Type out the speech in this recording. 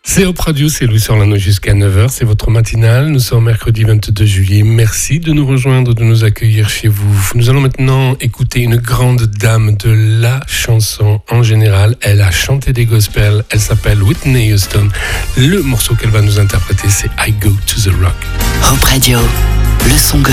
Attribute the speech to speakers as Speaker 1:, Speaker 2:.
Speaker 1: C'est Hop Radio, c'est Louis Orlando jusqu'à 9h, c'est votre matinale. Nous sommes mercredi 22 juillet. Merci de nous rejoindre, de nous accueillir chez vous. Nous allons maintenant écouter une grande dame de la chanson en général. Elle a chanté des gospels, elle s'appelle Whitney Houston. Le morceau qu'elle va nous interpréter, c'est I Go to the Rock.
Speaker 2: Hop Radio, le son